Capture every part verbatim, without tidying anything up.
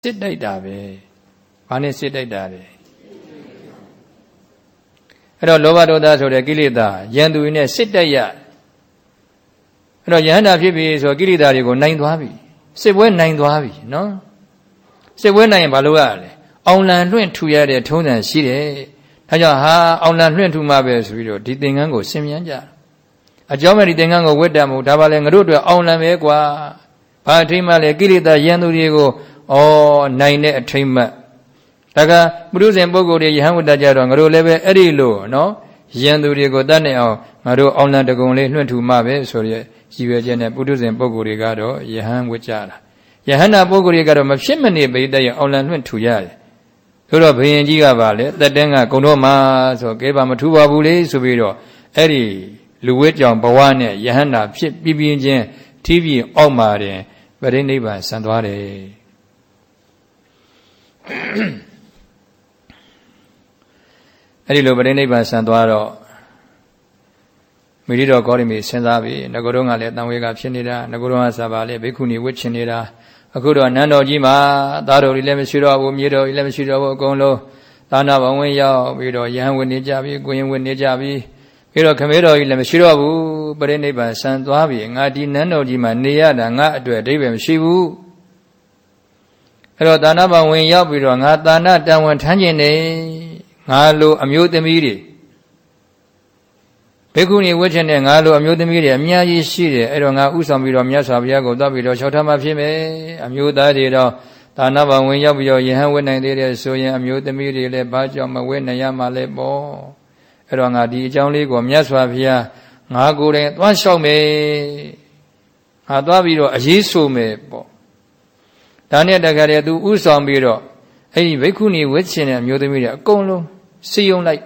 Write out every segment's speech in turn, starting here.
စစ်တိုက်တာပဲဘာနဲ့စစ်တိုက်တာလဲအဲ့တော့လောဘဒေါသဆိုတဲ့ကိလေသာယံသူနဲ့စစ်တိုက်ရအဲ့တော့ယဟန္တာဖြစ်ပြီဆိုကိလေသာတွေကိုနိုင်သွားပြီစစ်ပွဲနိုင်သွားပြီနော်စစ်ပွဲနိုင်ရင်ဘာလုပ်ရလဲအောင်လံလွင့်ထူရတဲ့ထုံးစံရှိတယ်ဒါကြောင့်ဟာအောင်လံလွင့်ထူမှပဲဆိုပြီးတော့ဒီသင်္ကန်းကိုဆင်မြန်းကြအကြောင်းမဲ့ဒီသင်္ကန်းကိုဝတ်တတ်မှုဒါပါလေငါတို့အတွက်အောင်လံပဲကွာဘာအထိမ့်မှလဲကိလေသာယံသူတွေကိုဩနိုင်တဲ့အထိမ့်မှဒါကပုရုဇဉ်ပုဂ္ဂိုလ်တွေယဟန်ဝတ္တကြတော့ငါတို့လည်းပဲအဲ့ဒီလိုနော်ယံသူတွေကိုတတ်နိုင်အောင်ငါတို့အောင်လံတကုံလေးလွှင့်ထူမှပဲဆိုရဲရည်ရွယ်ချက်နဲ့ပုရုဇဉ်ပုဂ္ဂိုလ်တွေကတော့ယဟန်ဝတ်ကြတာယဟန္တာပုဂ္ဂိုလ်တွေကတော့မဖြစ်မနေပိဋကရဲ့အောင်လံလွှင့်ထူရတယ်ဆိုတော့ဘုရင်ကြီးကပါလေတက်တန်းကဂုံတော့မှာဆိုကဲပါမထူပါဘူးလေဆိုပြီးတော့အဲ့ဒီလူဝဲကြောင်ဘဝနဲ့ယဟန္တာဖြစ်ပြီးပြင်းချင်းထီးပြီးအောက်မှာတင်ပရိနိဗ္ဗာန်ဆံသွားတယ်အဲ့ဒီလိုပရိနိဗ္ဗာန်ဆံသွားတော့မိရိတော်ကောရိမေစဉ်းစားပြီးငကိုတော့ကလည်းတန်ဝေကဖြစ်နေတာငကိုတော့ကစားပါလေဘိက္ခုနီဝတ်ချင်နေတာအခုတော့နန်းတော်ကြီးမှာသားတော်ကြီးလည်းမရှိတော့ဘူးမြေတော်ကြီးလည်းမရှိတော့ဘူးအကုန်လုံးသာနာဘဝင်ရောက်ပြီးတော့ယဟန်ဝင်နေကြပြီကိုရင်ဝင်နေကြပြီပြီးတော့ခမေတော်ကြီးလည်းမရှိတော့ဘူးပရိနိဗ္ဗာန်ဆံသွားပြီငါဒီနန်းတော်ကြီးမှာနေရတာငါအတွေ့အဓိပ္ပာယ်မရှိဘူးအဲ့တော့သာနာဘဝင်ရောက်ပြီးတော့ငါသာနာတန်ဝန်ထမ်းကျင်နေငါလိုအမျိုးသမီးတွေဘေကုဏီဝတ်ချင်တဲ့ငါလိုအမျိုးသမီးတွေအများကြီးရှိတယ်အဲ့တော့ငါဥဆောင်ပြီးတော့မြတ်စွာဘုရားကိုသွားပြီးတော့၆ထပ်မှဖြစ်မယ်အမျိုးသားတွေတော့သာနာဘဝင်ရောက်ပြီးတော့ယဟန်ဝတ်နိုင်သေးတယ်ဆိုရင်အမျိုးသမီးတွေလည်းဘာကြောင့်မဝတ်နိုင်ရမှာလဲပေါ့အဲ့တော့ငါဒီအကြောင်းလေးကိုမြတ်စွာဘုရားငါကိုယ်တိုင်သွားလျှောက်မယ်ငါသွားပြီးတော့အရေးဆိုမယ်ပေါ့ဒါနဲ့တခါတည်းသူဥဆောင်ပြီးတော့အဲ့ဒီဘိက္ခုနီဝတ်ချင်တဲ့အမျိုးသမီးတွေအကုန်လုံးစီယုံလိုက်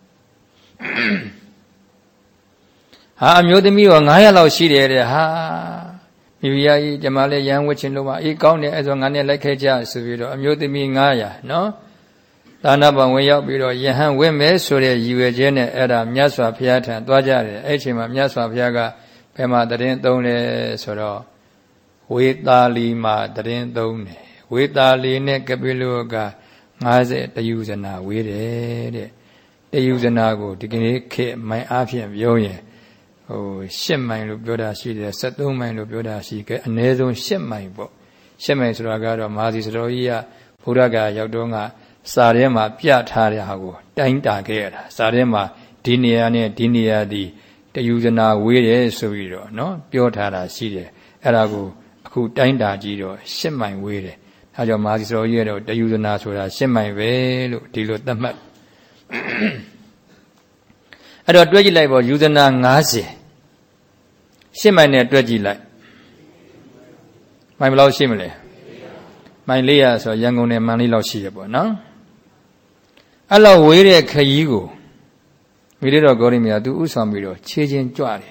ဟာအမျိုးသမီးရော900လောက်ရှိတယ်တဲ့ဟာမိဖုရားကြီးကျမလည်းရန်ဝတ်ချင်လို့ပါအေးကောင်းတယ်အဲ့ဆိုငါနဲ့လိုက်ခဲ့ကြဆိုပြီးတော့အမျိုးသမီး900နော်သာနာပံဝင်ရောက်ပြီးတော့ယဟန်ဝင့်မယ်ဆိုတဲ့ရည်ရွယ်ချက်နဲ့အဲ့ဒါမြတ်စွာဘုရားထံသွားကြတယ်အဲ့ချိန်မှာမြတ်စွာဘုရားကဘယ်မှာတရင်သုံးလဲဆိုတော့ဝေသာလီမှာတရင်သုံးတယ်ဝေသာလီနဲ့ကပိလုက50တယူဇနာဝေးတယ်တဲ့တယူဇနာကိုဒီကနေ့ခေတ်မိုင်အားဖြင့်ပြောရင်ဟို၈မိုင်လို့ပြောတာရှိတယ်၁၃မိုင်လို့ပြောတာရှိခဲ့အနည်းဆုံး၈မိုင်ပေါ့၈မိုင်ဆိုတာကတော့မဟာစီစတော်ကြီးကဘုရားကရောက်တော့ကစာထဲမှာပြထားတဲ့ဟာကိုတိုင်းတာခဲ့ရတာစာထဲမှာဒီနေရာနဲ့ဒီနေရာဒီတယူဇနာဝေးတယ်ဆိုပြီးတော့နော်ပြောထားတာရှိတယ်အဲ့ဒါကိုအခုတိုင်းတာကြည့်တော့၈မိုင်ဝေးတယ်ဒါကြောင့်မဟာစီစတော်ကြီးကတော့တယူဇနာဆိုတာ၈မိုင်ပဲလို့ဒီလိုသတ်မှတ်အဲ့တော့တွဲကြည့်လိုက်ပေါ့ယူဇနာ50ရှစ်မိုင်နဲ့တွဲကြည့်လိုက်မိုင်ဘယ်လောက်ရှိမလဲမိုင်၄ရာဆိုရန်ကုန်နဲ့မန္တလေးလောက်ရှိရပေါ့နော်အဲ့လောက်ဝေးတဲ့ခရီးကိုမိရတော်ဂေါရိမယာသူဥဆောင်ပြီးတော့ခြေချင်းကြွတယ်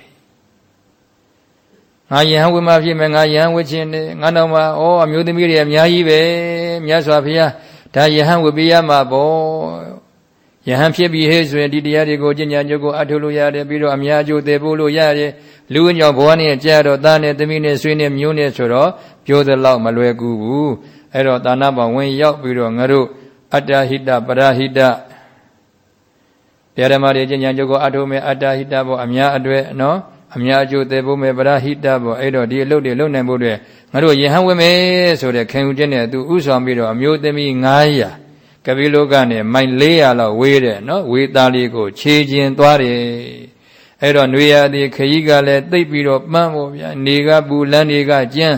ငါယဟန်ဝိမဖြစ်မယ်ငါယဟန်ဝစ်ချင်းနဲ့ငါတော့မှဩအမျိုးသမီးတွေအများကြီးပဲမြတ်စွာဘုရားဒါယဟန်ဝစ်ပြရမှာပေါ့ယဟန်ဖြစ်ပြီးဟဲ့ဆိုရင်ဒီတရားတွေကိုကျင့်ကြံကြိုးကိုအထုလို့ရတယ်ပြီးတော့အများအကျိုးသေးဖို့လို့ရတယ်လူ့ကြောင့်ဘဝနဲ့ကြာတော့သားနဲ့သမီးနဲ့ဆွေနဲ့မျိုးနဲ့ဆိုတော့ပြောသလောက်မလွယ်ကူဘူးအဲ့တော့သာနာပဝင်ရောက်ပြီးတော့ငါတို့အတ္တဟိတပရဟိတတရားဓမ္မတွေကျင့်ကြံကြိုးကိုအထုမယ်အတ္တဟိတဘောအများအတွေ့နော်အများအကျိုးသေးဖို့မယ်ပရဟိတဘောအဲ့တော့ဒီအလုပ်တွေလုပ်နိုင်ဖို့အတွက်ငါတို့ယဟန်ဝင်မယ်ဆိုတဲ့ခံယူချက်နဲ့သူဥဆောင်ပြီးတော့အမျိုးသမီး900ကပိလောကနဲ့မိုင်၄ရာလောက်ဝေးတယ်နော်ဝေသားလေးကိုခြေကျင်သွားတယ်အဲ့တော့နွေရာသီခရီးကလည်းသိပ်ပြီးတော့ပန်းဖို့ဗျာနေကပူလန်းတွေကကျန်း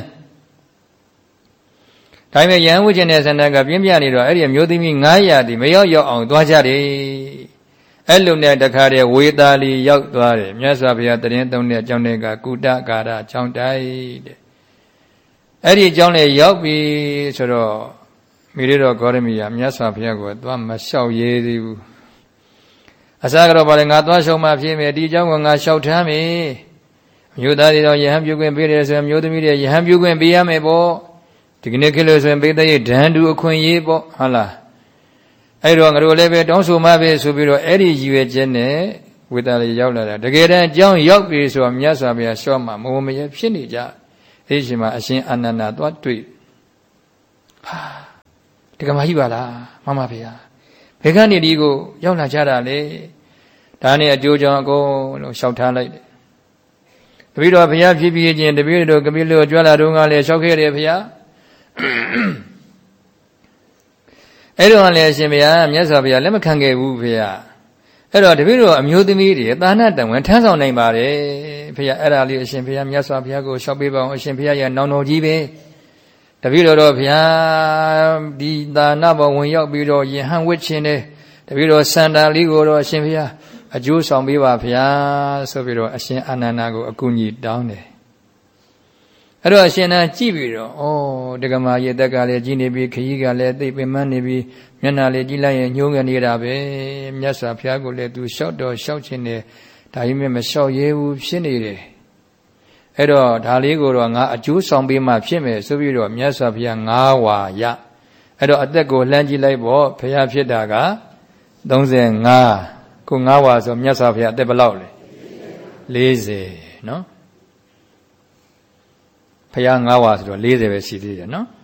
ဒါပေမဲ့ရဟန်းဝိချင်းတဲ့ဆန္ဒကပြင်းပြနေတော့အဲ့ဒီအမျိုးသမီး900ဒီမရောက်ရောက်အောင်သွားကြတယ်အဲ့လိုနဲ့တခါတည်းဝေသားလေးရောက်သွားတယ်မြတ်စွာဘုရားတရင်သုံးတဲ့အကြောင်းတွေကကုတကာရအကြောင်းတိုက်တဲ့အဲ့ဒီအကြောင်းလေးရောက်ပြီဆိုတော့မိရတော်ဂေါရမီယာမြတ်စွာဘုရားကိုသွားမလျှောက်ရေးသေးဘူးအစကတော့ဗါလေငါသွားလျှောက်မှဖြစ်မယ်ဒီအကြောင်းကငါလျှောက်ထားမယ်အမျိုးသားတွေတော့ယဟန်ပြုခွင့်ပေးတယ်ဆိုရင်မျိုးသမီးတွေယဟန်ပြုခွင့်ပေးရမယ်ပေါ့ဒီကနေ့ခေတ်လို့ဆိုရင်ပိဿရဲ့ဒဏ်တူအခွင့်အရေးပေါ့ဟုတ်လားအဲ့တော့ငါတို့လည်းပဲတောင်းဆိုမှပဲဆိုပြီးတော့အဲ့ဒီရည်ရွယ်ချက်နဲ့ဝေဒလေးရောက်လာတာတကယ်တမ်းအကြောင်းရောက်ပြီဆိုတော့မြတ်စွာဘုရားလျှောက်မှမဝမရဖြစ်နေကြအဲ့ဒီချိန်မှာအရှင်အာနန္ဒာသွားတွေ့ဟာတက္ကမကြီးပါလားမမဖေဟာဘယ်ကနေဒီကိုရောက်လာကြတာလေဒါနဲ့အကျိုးကြောင့်အကုန်လုံးလျှောက်ထားလိုက်တယ်တပည့်တော်ဘုရားဖြစ်ဖြစ်ချင်းတပည့်တော်ကပိလကြွလာတော့ကလည်းလျှောက်ခဲ့တယ်ဘုရားအဲ့တော့လည်းအရှင်ဘုရားမြတ်စွာဘုရားလက်မခံခဲ့ဘူးဘုရားအဲ့တော့တပည့်တော်အမျိုးသမီးတွေသာနာတန်ဝင်ထမ်းဆောင်နိုင်ပါတယ်ဘုရားအဲ့ဒါလေးအရှင်ဘုရားမြတ်စွာဘုရားကိုလျှောက်ပေးပါအောင်အရှင်ဘုရားရဲ့နောင်တော်ကြီးပဲတပည့်တော်ဘုရားဒီသာနာဘဝင်ရောက်ပြီးတော့ယဟန်ဝစ်ခြင်းနဲ့တပည့်တော်စန္ဒာလေးကိုတော့အရှင်ဘုရားအကျိုးဆောင်ပေးပါဘုရားဆိုပြီးတော့အရှင်အာနန္ဒာကိုအကူအညီတောင်းတယ်အဲ့တော့အရှင်အာနန္ဒာကြည့်ပြီးတော့ဩတက္ကမရေတက်ကလည်းကြည်နေပြီခရီးကလည်းသိပင်မနေပြီမျက်နှာလေးကြည့်လိုက်ရင်ညှိုးငယ်နေတာပဲမြတ်စွာဘုရားကိုလည်းသူလျှောက်တော့လျှောက်ခြင်းနဲ့ဒါကြီးမြတ်မလျှောက်ရဲဘူးဖြစ်နေတယ်အဲ့တော့ဒါလေးကိုတော့ငါအကျိုးဆောင်ပေးမှဖြစ်မယ်ဆိုပြီးတော့မြတ်စွာဘုရားငါးဝါရအဲ့တော့အသက်ကိုလှမ်းကြည့်လိုက်ပေါ့ဘုရားဖြစ်တာကသုံး၅ကိုငါးဝါဆိုမြတ်စွာဘုရားအသက်ဘယ်လောက်လဲ၄၀နော်ဘုရားငါးဝါဆိုတော့၄၀ပဲရှိသေးတယ်နော်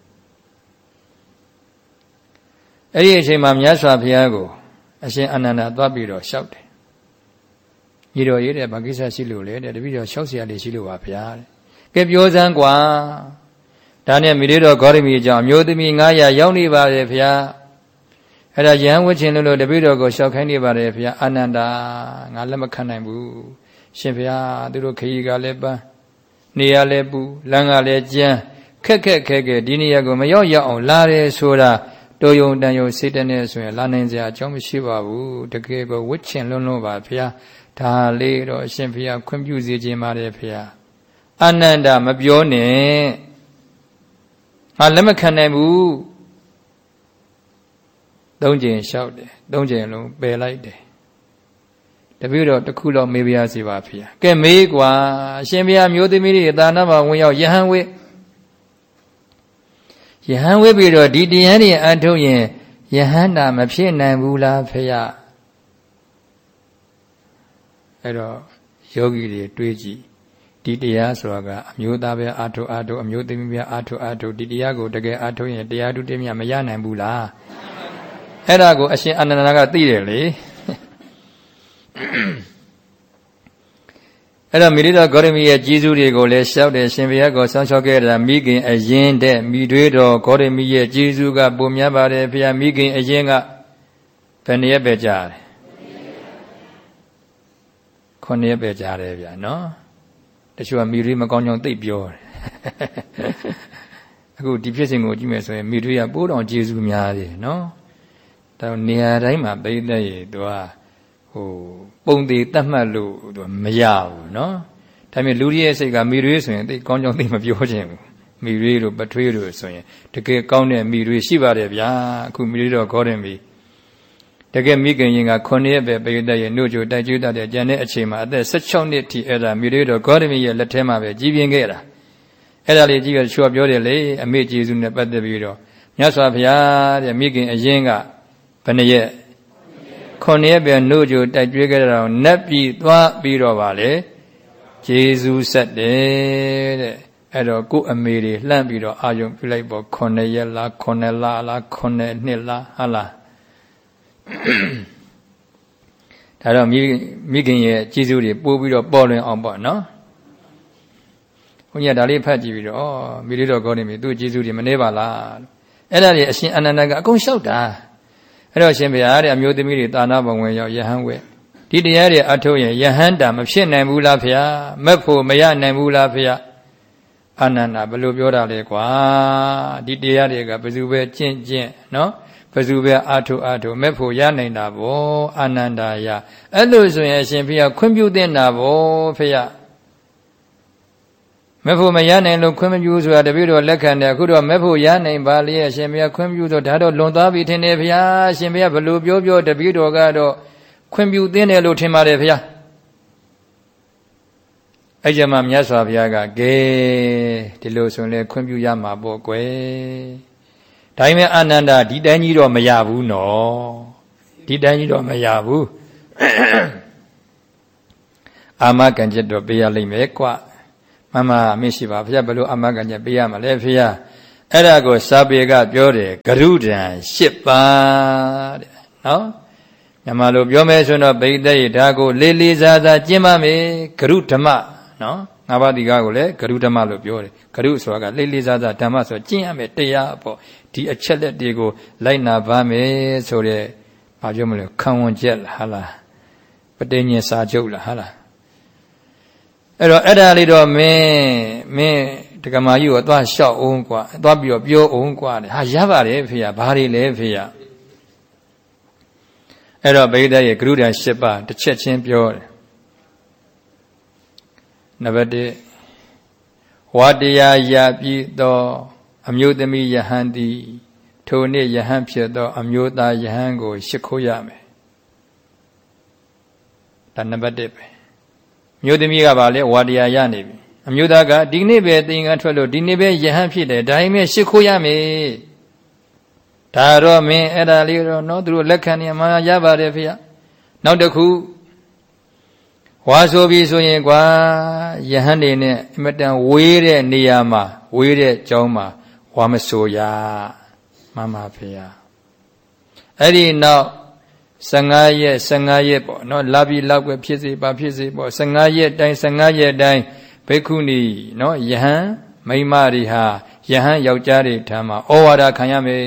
အဲ့ဒီအချိန်မှာမြတ်စွာဘုရားကိုအရှင်အာနန္ဒာသွားပြီးတော့လျှောက်တယ်ညီတော်ရေးတဲ့ဗကိစ္စရှိလို့လေတဲ့တပည့်တော်လျှောက်เสียလေးရှိလို့ပါဗျာတဲ့ကဲပြောစမ်းကွာဒါနဲ့မိလေးတော်ဂေါရမီအကြောင်းအမျိုးသမီး၅ရာရောက်နေပါရဲ့ဗျာအဲ့ဒါယဟန်ဝတ်ချင်လို့တပည့်တော်ကိုလျှောက်ခိုင်းနေပါတယ်ဗျာအာနန္ဒာငါလက်မခံနိုင်ဘူးရှင်ဗျာသူတို့ခရီးကလည်းပန်းနေရလည်းပူလမ်းကလည်းကြမ်းခက်ခက်ခဲခဲဒီနေရာကိုမရောက်ရောက်အောင်လာတယ်ဆိုတာတော်ယုံတန်ယုံစိတ်တနဲ့ဆိုရင်လာနိုင်စရာအကြောင်းမရှိပါဘူးတကယ်ကိုဝတ်ချင်လွန်းလွန်းပါဗျာဒါလေးတော့အရှင်ဘုရားခွင့်ပြုစေခြင်းပါတယ်ဘုရားအာနန္ဒာမပြောနဲ့ငါလက်မခံနိုင်ဘူးသုံးကြိမ်လျှောက်တယ်သုံးကြိမ်လုံးပယ်လိုက်တယ်တပည့်တော်တခုတော့မေးပြရစီပါဘုရားကဲမေးကွာအရှင်ဘုရားမျိုးသမီးတွေသာနာမှာဝင်ရောက်ယဟန်ဝိယဟန်ဝိပြီးတော့ဒီတရားတွေအထုတ်ရင်ယဟန်တာမဖြစ်နိုင်ဘူးလားဘုရားအဲ့တော့ယောဂီတွေတွေးကြည့်ဒီတရားဆိုတာကအမျိုးသားပဲအာထုအာထုအမျိုးသမီးပဲအာထုအာထုဒီတရားကိုတကယ်အာထုရင်တရားထုတည်းမြတ်မရနိုင်ဘူးလားအဲ့ဒါကိုအရှင်အာနန္ဒာကသိတယ်လေအဲ့တော့မိရိတော်ဂေါရမီရဲ့ကြီးစုတွေကိုလည်းရှောက်တယ်ရှင်ဘုရားကိုဆောင်းလျှောက်ခဲ့တာမိခင်အရင်တဲ့မိတွေးတော်ဂေါရမီရဲ့ကြီးစုကပုံများပါတယ်ဘုရားမိခင်အရင်ကဘယ်နည်းပဲကြားတယ်ခုနှစ်ရက်ပဲကြားတယ်ဗျာနော်တချို့ကမိတွေးမကောင်းကြောင်သိပ်ပြောတယ်အခုဒီဖြစ်စဉ်ကိုကြည့်မယ်ဆိုရင်မိတွေးကပိုးတော်ကျေးဇူးများတယ်နော်ဒါနေရာတိုင်းမှာပြိတ္တရေသူကဟိုပုံသေးတတ်မှတ်လို့သူမရဘူးနော်ဒါပေမဲ့လူကြီးရဲ့စိတ်ကမိတွေးဆိုရင်သိကောင်းကြောင်သိမပြောခြင်းဘူးမိတွေးတို့ပထွေးတို့ဆိုရင်တကယ်ကောင်းတဲ့မိတွေးရှိပါတယ်ဗျာအခုမိတွေးတော့ခေါ်တယ်မိတကယ်မိခင်ရင်ကခုနှစ်ရက်ပဲပိဋကရဲ့နှုတ်ကြိုတိုက်ကျွေးတတ်တဲ့ကျန်တဲ့အချိန်မှာအသက်၁၆နှစ်ထိအဲ့ဒါမိတွေတော့ဂေါရမီရဲ့လက်ထဲမှာပဲကြီးပြင်းခဲ့တာအဲ့ဒါလေးကြီးကချောပြောတယ်လေအမေကျေးဇူးနဲ့ပတ်သက်ပြီးတော့မြတ်စွာဘုရားတဲ့မိခင်အရင်ကဘယ်နှရက်ခုနှစ်ရက်ပဲနှုတ်ကြိုတိုက်ကျွေးခဲ့တာနတ်ပြည်သွားပြီးတော့ပါလေကျေးဇူးဆက်တယ်တဲ့အဲ့တော့ကို့အမေတွေလှမ်းပြီးတော့အာယုံပြုလိုက်ပေါ့ခုနှစ်ရက်လားခုနှစ်လလားခုနှစ်နှစ်လားဟာလားဒါတော့မိမိခင်ရဲ့ကျေးဇူးတွေပို့ပြီးတော့ပေါ်လွင်အောင်ပေါ့နော်ဘုန်းကြီးကဒါလေးဖတ်ကြည့်ပြီးတော့ဩမိလေးတော်ကောင်းနေပြီသူ့ကျေးဇူးတွေမနှဲပါလားအဲ့ဒါတွေအရှင်အာနန္ဒာကအကုန်လျှောက်တာအဲ့တော့ရှင်ဘုရားတဲ့အမျိုးသမီးတွေတာနာဘဝင်ရောက်ယဟန်ဝဲဒီတရားတွေအထုတ်ရင်ယဟန်တာမဖြစ်နိုင်ဘူးလားဖေဟာမက်ဖို့မရနိုင်ဘူးလားဖေဟာအာနန္ဒာဘယ်လိုပြောတာလဲကွာဒီတရားတွေကဘယ်သူပဲကျင့်ကျင့်နော်ဘယ်သူပဲအာထုအာထုမဲ့ဖို့ရနိုင်တာဗောအာနန္ဒာယအဲ့လိုဆိုရင်အရှင်ဖေဟာခွင့်ပြုသင့်တာဗောဖေဟာမဲ့ဖို့မရနိုင်လို့ခွင့်မပြုဆိုတာတပည့်တော်လက်ခံတယ်အခုတော့မဲ့ဖို့ရနိုင်ပါလေအရှင်ဖေဟာခွင့်ပြုတော့ဒါတော့လွန်သွားပြီထင်တယ်ဖေဟာအရှင်ဖေဟာဘယ်လိုပြောပြောတပည့်တော်ကတော့ခွင့်ပြုသင့်တယ်လို့ထင်ပါတယ်ဖေဟာအဲ့ကြမှာမြတ်စွာဘုရားကကဲဒီလိုဆိုရင်လည်းခွင့်ပြုရမှာပေါ့ကွယ်ဒါပေမဲ့အာနန္ဒာဒီတိုင်းကြီးတော့မရဘူးနော်ဒီတိုင်းကြီးတော့မရဘူးအာမခံချက်တော့ပေးရလိမ့်မယ်ကွမမမရှိပါဘုရားဘယ်လိုအာမခံချက်ပေးရမှာလဲဖေဟာအဲ့ဒါကိုစာပေကပြောတယ်ဂရုဒံရှစ်ပါးတဲ့နော်မြန်မာလိုပြောမယ်ဆိုတော့ဗိဒ္ဓရဲ့ဒါကိုလေးလေးစားစားကျင့်ပါမယ်ဂရုဓမ္မနော်ငါးပါးဒီကားကိုလည်းဂရုဓမ္မလို့ပြောတယ်ဂရုဆိုတာကလေးလေးစားစားဓမ္မဆိုကျင့်ရမယ်တရားပေါ့ဒီအချက်လက်တွေကိုလိုက်နာပါမယ်ဆိုတဲ့ဘာပြောမလဲခံဝန်ချက်လားဟာလားပဋိညာဉ်စာချုပ်လားဟာလားအဲ့တော့အဲ့ဒါလေးတော့မင်းမင်းဒကမာကြီးကိုသွားလျှောက်အောင်ကွာသွားပြီးတော့ပြောအောင်ကွာဟာရပါတယ်ဖေရဘာတွေလဲဖေရအဲ့တော့ဗိဒ္ဓရဲ့ဂရုဒံရှစ်ပါးတစ်ချက်ချင်းပြောတယ်နံပါတ်တစ်ဝါတရားရပြီးသောအမျိုးသမီးယဟန်သည်ထိုနေ့ယဟန်ဖြစ်သောအမျိုးသားယဟန်ကိုရှ िख ိုးရမယ်ဒါနံပါတ်တစ်ပဲမျိုးသမီးကပါလေဝါတရားရနေပြီအမျိုးသားကဒီနေ့ပဲသင်္ကန်းထွက်လို့ဒီနေ့ပဲယဟန်ဖြစ်တယ်ဒါပေမဲ့ရှ िख ိုးရမယ်ဒါတော့မင်းအဲ့ဒါလေးတော့နော်သူတို့လက်ခံနေမှာရပါတယ်ဖေ။နောက်တစ်ခုဝါဆိုပြီးဆိုရင်ကွာယဟန်နေနဲ့အမတန်ဝေးတဲ့နေရာမှာဝေးတဲ့ကျောင်းမှာဝါမဆိုရမှန်ပါဖေ။အဲ့ဒီနောက်ဆယ်ငါးရက်ဆယ်ငါးရက်ပေါ့နော်လာပြီးလောက်ပဲဖြစ်စေပါဖြစ်စေပေါ့ဆယ်ငါးရက်တိုင်းဆယ်ငါးရက်တိုင်းဘိက္ခုနီနော်ယဟန်မိန်းမတွေဟာယဟန်ယောက်ျားတွေထံမှာဩဝါဒခံရမယ်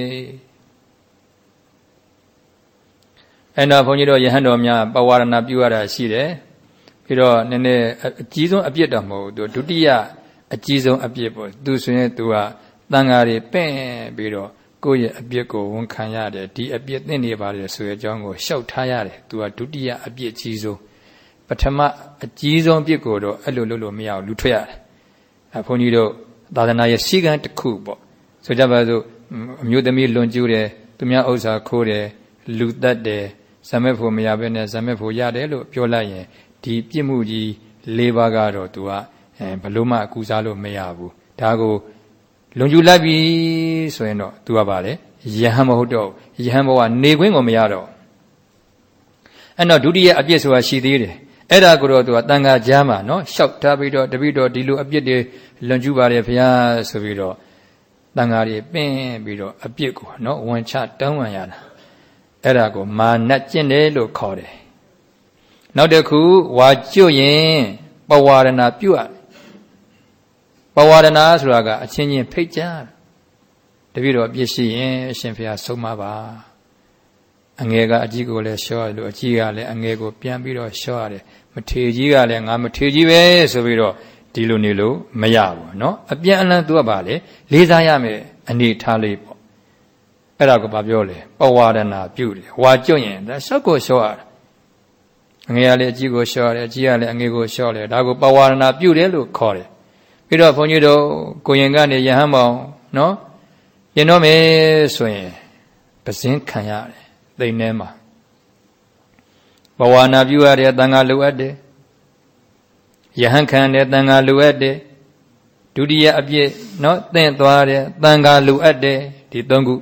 အဲ့တော့ဘုန်းကြီးတို့ယဟန်တော်များပဝါရဏပြုရတာရှိတယ်ပြီးတော့နည်းနည်းအကြီးဆုံးအပြစ်တော့မဟုတ်ဘူးသူဒုတိယအကြီးဆုံးအပြစ်ပေါ့သူဆိုရင်သူကတန်ဃာတွေပင့်ပြီးတော့ကိုယ့်ရဲ့အပြစ်ကိုဝန်ခံရတယ်ဒီအပြစ်သိနေပါလေဆိုတဲ့အကြောင်းကိုရှောက်ထားရတယ်သူကဒုတိယအပြစ်ကြီးဆုံးပထမအကြီးဆုံးအပြစ်ကိုတော့အဲ့လိုလုပ်လို့မရဘူးလူထွက်ရတယ်အဲဘုန်းကြီးတို့သာသနာရဲ့စည်းကမ်းတစ်ခုပေါ့ဆိုကြပါစို့အမျိုးသမီးလွန်ကျူးတယ်သူများဥစ္စာခိုးတယ်လူတတ်တယ်ဇမက်ဖို့မရဘဲနဲ့ဇမက်ဖို့ရတယ်လို့ပြောလိုက်ရင်ဒီပြစ်မှုကြီး၄ပါးကတော့သူကအဲဘလို့မှအကူစားလို့မရဘူးဒါကိုလွန်ကျူးလိုက်ပြီဆိုရင်တော့သူကပါလေယဟန်မဟုတ်တော့ယဟန်ဘဝနေခွင့်ကိုမရတော့အဲ့တော့ဒုတိယအပြစ်ဆိုတာရှိသေးတယ်အဲ့ဒါကိုတော့သူကတန်ခါကြားမှာနော်ရှောက်ထားပြီးတော့တပိတော့ဒီလိုအပြစ်တွေလွန်ကျူးပါတယ်ဘုရားဆိုပြီးတော့တန်ခါတွေပင်းပြီးတော့အပြစ်ကိုနော်ဝန်ချတောင်းပန်ရတာအဲ့ဒါကိုမာနကျင့်တယ်လို့ခေါ်တယ်နောက်တစ်ခုဝါကျွတ်ရင်ပဝါရဏပြုတ်ပဝါရဏဆိုတာကအချင်းချင်းဖိတ်ကြားတပိတော့အပြစ်ရှိရင်အရှင်ဘုရားဆုံးမပါအငယ်ကအကြီးကိုလည်းရှော့ရလို့အကြီးကလည်းအငယ်ကိုပြန်ပြီးတော့ရှော့ရတယ်မထေကြီးကလည်းငါမထေကြီးပဲဆိုပြီးတော့ဒီလိုနေလို့မရဘူးเนาะအပြန်အလှန်သူကပါလေလေးစားရမယ်အနေထားလေးပေါ့အဲ့ဒါကိုဘာပြောလဲပဝါဒနာပြုတယ်ဝါကျွတ်ရင်ဒါရှော့ကိုရှော့ရတာအငယ်ကလည်းအကြီးကိုရှော့ရတယ်အကြီးကလည်းအငယ်ကိုရှော့တယ်ဒါကိုပဝါဒနာပြုတယ်လို့ခေါ်တယ်ပြီးတော့ဘုန်းကြီးတို့ကိုရင်ကနေယဟန်မောင်เนาะရင်တော့မယ်ဆိုရင်ပဇင်းခံရတယ်သိနေမှာဘဝနာပြုရတဲ့တန်ခါလိုအပ်တယ်ယဟန်ခံတဲ့တန်ခါလိုအပ်တယ်ဒုတိယအပြည့်เนาะသင်သွားတဲ့တန်ခါလိုအပ်တယ်ဒီသုံးခု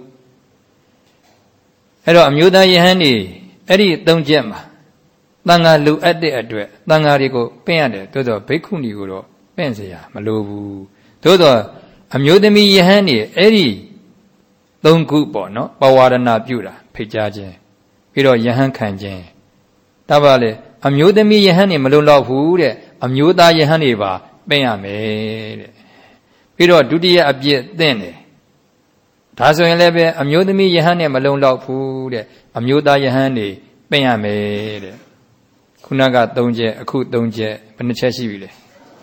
အဲ့တော့အမျိုးသားယဟန်နေအဲ့ဒီသုံးချက်မှာတန်ခါလိုအပ်တဲ့အတွက်တန်ခါတွေကိုပင့်ရတယ်သို့တော့ဘိက္ခုနီကိုတော့ပင့်เสียမလိုဘူးသို့တော့အမျိုးသမီးယဟန်နေအဲ့ဒီသုံးခုပေါ့နော်ပဝါဒနာပြုတာဖိတ်ကြားခြင်းပြီးတော့ယဟန်ခံခြင်းတပါလေအမျိုးသမီးယဟန်နေမလုံလောက်ဘူးတဲ့အမျိုးသားယဟန်နေပါပင့်ရမယ်တဲ့ပြီးတော့ဒုတိယအပြည့်သင့်တယ်ဒါဆိုရင်လည်းပဲအမျိုးသမီးယဟန်နေမလုံလောက်ဘူးတဲ့အမျိုးသားယဟန်နေပင့်ရမယ်တဲ့ခုနကသုံးချက်အခုသုံးချက်ဘယ်နှချက်ရှိပြီလဲ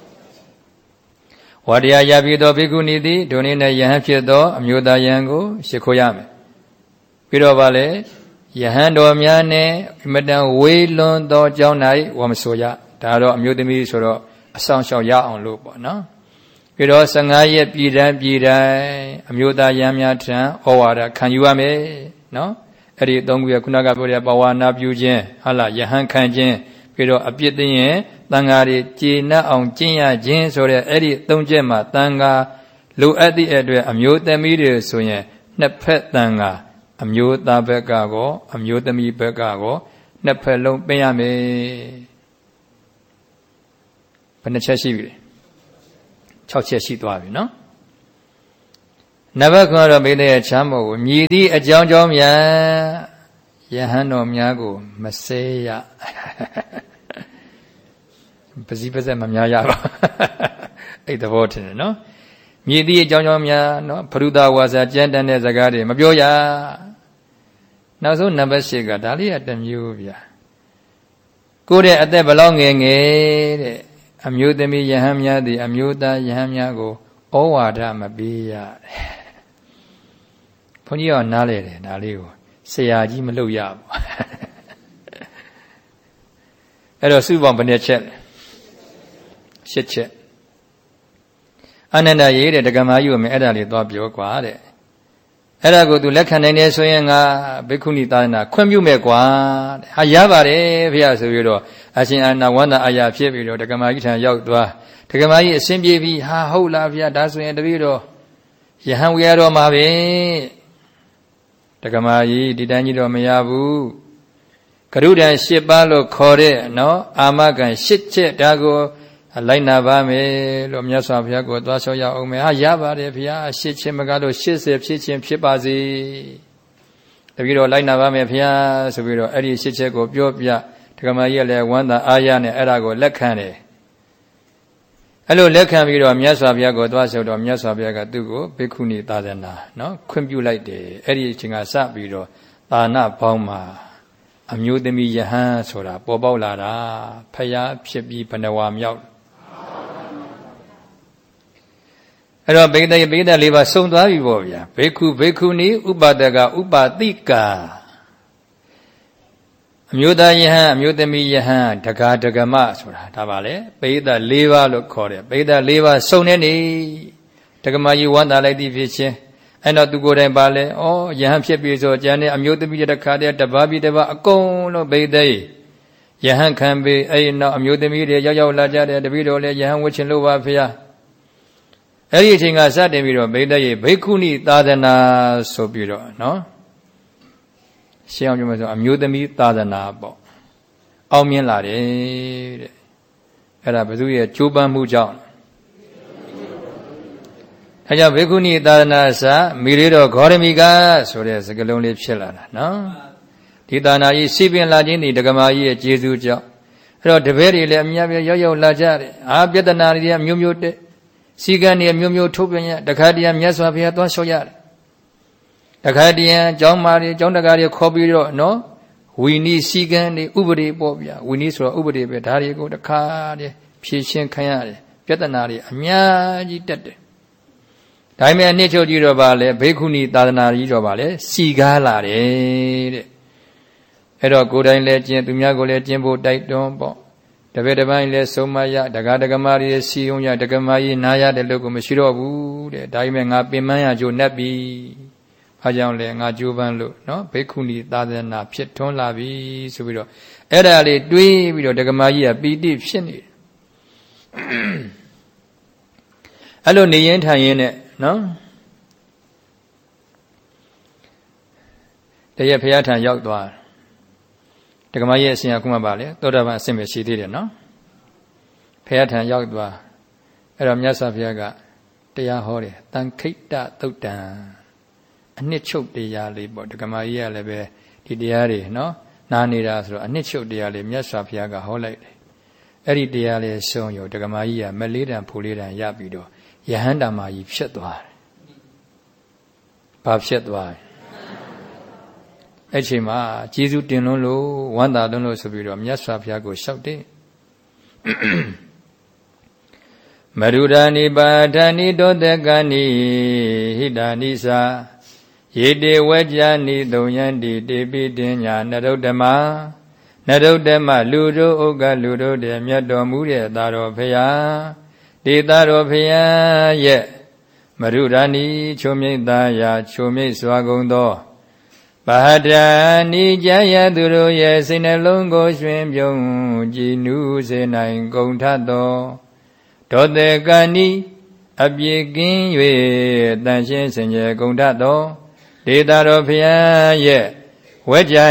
ဝါတရားရပြီးသောဘိက္ခုနီသည်ဒုနေနဲ့ယဟန်ဖြစ်သောအမျိုးသားယဟန်ကိုရှ िख ိုးရမယ်ပြီးတော့ဗာလေယဟန်တော်များနဲ့အမတန်ဝေးလွန်သောကြောင်း၌ဝမဆိုရဒါတော့အမျိုးသမီးဆိုတော့အဆောင်ရှောက်ရအောင်လို့ပေါ့နော်ပြီးတော့ဆယ်ငါးရက်ပြည်တိုင်းပြည်တိုင်းအမျိုးသားယဟန်များထံဩဝါဒခံယူရမယ်နော်အဲ့ဒီသုံးခုရခုနကပြောတဲ့ပဝါနာပြုခြင်းဟာလားယဟန်ခံခြင်းပြီးတော့အပြစ်သိရင်တန်ဃာတွေကျေနပ်အောင်ကျင့်ရခြင်းဆိုတဲ့အဲ့ဒီသုံးချက်မှာတန်ဃာလိုအပ်သည့်အတွက်အမျိုးသမီးတွေဆိုရင်နှစ်ဖက်တန်ဃာအမျိုးသားဘက်ကကောအမျိုးသမီးဘက်ကကောနှစ်ဖက်လုံးပင်ရမယ်ဘယ်နှချက်ရှိပြီလဲ၆ချက်ရှိသွားပြီနော်နဘခွန်တော်ပိဋကရဲ့ချမ်းမို့ကိုမြည်သည့်အကြောင်းကြောင့်များယဟန်တော်များကိုမဆဲရပစီပစက်မများရပါအဲ့သဘောထင်တယ်နော်မြည်သည့်အကြောင်းကြောင့်များနော်ဖရုဒဝါစာကြမ်းတမ်းတဲ့စကားတွေမပြောရနောက်ဆုံးနံပါတ်၈ကဒါလေးကတစ်မျိုးဗျာကိုယ့်ရဲ့အသက်ဘလောက်ငယ်ငယ်တဲ့အမျိုးသမီးယဟန်များသည်အမျိုးသားယဟန်များကိုဩဝါဒမပေးရဘုန်းကြီးကနားလေတယ်ဒါလေးကိုဆရာကြီးမလုပ်ရဘူးအဲ့တော့စုပေါင်းဘယ်နှချက်ရှစ်ချက်အနန္တရေးတဲ့ဒကမာကြီးကိုမင်းအဲ့ဒါလေးသွားပြောကွာတဲ့အဲ့ဒါကိုသူလက်ခံနိုင်တယ်ဆိုရင်ငါဘိက္ခုနီသာသနာခွင့်ပြုမယ်ကွာတဲ့ဟာရပါတယ်ဖေရဆိုပြီးတော့အရှင်အာနဝန္ဒအာရဖြစ်ပြီးတော့ဒကမာကြီးထံရောက်သွားဒကမာကြီးအစဉ်ပြေပြီးဟာဟုတ်လားဖေရဒါဆိုရင်တပည့်တော်ယဟန်ဝေရတော်မှာပဲဒကမာကြီးဒီတိုင်းကြီးတော့မရဘူးကရုဒံ၈ပါးလို့ခေါ်တဲ့နော်အာမဂံ၈ချက်ဒါကိုလိုက်နာပါမယ်လို့မြတ်စွာဘုရားကိုသွားလျှောက်ရအောင်မယ်ဟာရပါတယ်ဘုရားရှစ်ချင်းမကလို့၈၀ဖြစ်ချင်းဖြစ်ပါစေတပည့်တော်လိုက်နာပါမယ်ဘုရားဆိုပြီးတော့အဲ့ဒီရှစ်ချက်ကိုပြောပြဒကမာကြီးကလည်းဝမ်းသာအားရနဲ့အဲ့ဒါကိုလက်ခံတယ်အဲ့လိုလက်ခံပြီးတော့မြတ်စွာဘုရားကိုသွားလျှောက်တော့မြတ်စွာဘုရားကသူ့ကိုဘိက္ခုနီသာသနာနော်ခွင့်ပြုလိုက်တယ်အဲ့ဒီအချိန်ကစပြီးတော့သာနာပေါင်းမှာအမျိုးသမီးယဟန်ဆိုတာပေါ်ပေါက်လာတာဖယားဖြစ်ပြီးဘဏ္ဍဝါမြောက်အဲ့တော့ဘိက္ခတဘိက္ခတလေးပါစုံသွားပြီပေါ့ဗျာဘိက္ခုဘိက္ခုနီဥပဒကဥပတိကာအမျိုးသားယဟန်အမျိုးသမီးယဟန်ဒကာဒကမဆိုတာဒါပါလေဘိက္ခတ၄ပါးလို့ခေါ်တယ်ဘိက္ခတ၄ပါးစုံနေနေဒကမကြီးဝမ်းသာလိုက်သည်ဖြစ်ချင်းအဲ့တော့သူကိုယ်တိုင်ပါလေဩယဟန်ဖြစ်ပြီဆိုကြံတဲ့အမျိုးသမီးတခါတည်းတပါးပြီးတပါးအကုန်လုံးဘိက္ခတယဟန်ခံပြီအဲ့နောက်အမျိုးသမီးတွေရောက်ရောက်လာကြတယ်တပည့်တော်လည်းယဟန်ဝတ်ချင်လို့ပါဖေဟာအဲ့ဒီအချိန်ကစတင်ပြီးတော့ဘိက္ခရဲ့ဘိက္ခုနီသာသနာဆိုပြီးတော့နော်ရှင်းအောင်ပြောမယ်ဆိုအမျိုးသမီးသာသနာပေါ့အောင်မြင်လာတယ်တဲ့အဲ့ဒါဘယ်သူရဲ့ကြိုးပမ်းမှုကြောင့်အဲကြောင့်ဘိက္ခုနီသာသနာစမိရိတော်ဂေါရမိကဆိုတဲ့စကားလုံးလေးဖြစ်လာတာနော်ဒီသာနာကြီးစီပင်လာခြင်းဒီဒကမာကြီးရဲ့ကျေးဇူးကြောင့်အဲ့တော့တပည့်တွေလည်းအများကြီးရောက်ရောက်လာကြတယ်အာပြဿနာတွေကမျိုးမျိုးတဲ့စီကံတွေမျိုးမျိုးထုတ်ပြန်ရတခါတည်းမြတ်စွာဘုရားသွားလျှောက်ရတယ်တခါတည်းကျောင်းမာတွေကျောင်းတကာတွေခေါ်ပြီးတော့နော်ဝီနီစီကံတွေဥပဒေပေါ့ဗျာဝီနီဆိုတော့ဥပဒေပဲဒါတွေကိုတခါတည်းဖြည့်ရှင်းခံရတယ်ပြဿနာတွေအများကြီးတက်တယ်ဒါပေမဲ့အနှစ်ချုပ်ကြီးတော့ဗာလဲဘိက္ခုနီသာသနာကြီးတော့ဗာလဲစီကားလာတယ်တဲ့အဲ့တော့ကိုယ်တိုင်လည်းကျင့်သူများကိုလည်းကျင့်ဖို့တိုက်တွန်းပေါ့တပည့်တစ်ပိုင်းလည်းဆုံးမရဒကာဒကမာတွေစီယုံရဒကမာကြီးနာရတဲ့လို့ကိုမရှိတော့ဘူးတဲ့ဒါပေမဲ့ငါပင်ပန်းရကြိုးနှက်ပြီအားကြောင့်လည်းငါကြိုးပမ်းလို့နော်ဘိက္ခုနီသာသနာဖြစ်ထွန်းလာပြီဆိုပြီးတော့အဲ့ဒါလေးတွေးပြီးတော့ဒကမာကြီးကပီတိဖြစ်နေတယ်အဲ့လိုနေရင်ထိုင်ရင်နဲ့နော်တရက်ဖရာထံရောက်သွားဒကမကြီးရဲ့အရှင်ကခုမှပါလေသောတာပန်အဆင့်ပဲရှိသေးတယ်နော်ဖရာထံရောက်သွားအဲ့တော့မြတ်စွာဘုရားကတရားဟောတယ်တန်ခိတ္တသုတ်တံအနှစ်ချုပ်တရားလေးပေါ့ဒကမကြီးကလည်းပဲဒီတရားတွေနော်နားနေတာဆိုတော့အနှစ်ချုပ်တရားလေးမြတ်စွာဘုရားကဟောလိုက်တယ်အဲ့ဒီတရားလေးဆုံးရောဒကမကြီးကမလေးတံဖိုလေးတံရပြီးတော့ယဟန္တာမကြီးဖြစ်သွားတယ်ဘာဖြစ်သွားလဲအဲ့ချိန်မှာကျေးဇူးတင်လွန်းလို့ဝမ်းသာလွန်းလို့ဆိုပြီးတော့မြတ်စွာဘုရားကိုလျှောက်တယ်မရူဒာနိပါဒာနိတောတကနိဟိတာနိသာယေတေဝကြာနိသုံယန္တိတေပိတင်ညာနရုဒ္ဓမနရုဒ္ဓမလူတို့ဥက္ကလူတို့တည်းမြတ်တော်မူတဲ့သာတော်ဖရာဒေသာတော်ဖရာရဲ့မရူဒာနိချုံမြိတ်သားရာချုံမြိတ်စွာကုန်သောပါဒာနိကြယသူတို့ရဲ့စိတ်နှလုံးကိုရွှင်ပြုံးကြည်နူးစေနိုင်ကုန်ထသောဒေါတေကနိအပြေကင်း၍တန်ရှင်းစင်ကြယ်ကုန်ထသောဒေတာတော်ဖျားရဲ့ဝကြ